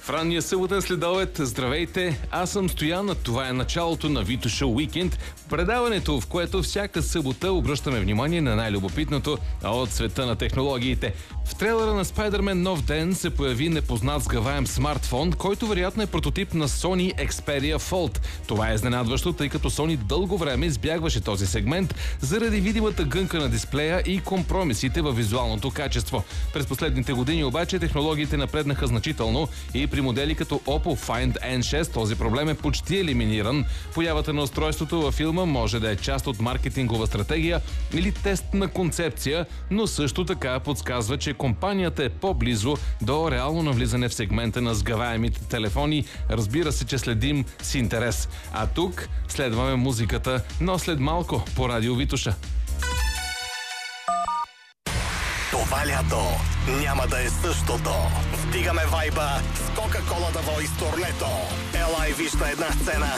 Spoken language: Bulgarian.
В ранния съботен следобед, здравейте, аз съм Стоян, това е началото на Витоша Уикенд, предаването, в което всяка събота обръщаме внимание на най-любопитното от света на технологиите. В трейлера на Spider-Man Нов ден се появи непознат сгъваем смартфон, който вероятно е прототип на Sony Xperia Fold. Това е изненадващо, тъй като Sony дълго време избягваше този сегмент заради видимата гънка на дисплея и компромисите във визуалното качество. През последните години обаче технологиите напреднаха значително и при модели като Oppo Find N6 този проблем е почти елиминиран. Появата на устройството във филма може да е част от маркетингова стратегия или тест на концепция, но също така подсказва, че компанията е по-близо до реално навлизане в сегмента на сгъваемите телефони. Разбира се, че следим с интерес. А тук следваме музиката, но след малко по Радио Витоша. Това лято няма да е същото. Вдигаме вайба с Кока-Кола да Voice турнето. Ела и виж на една сцена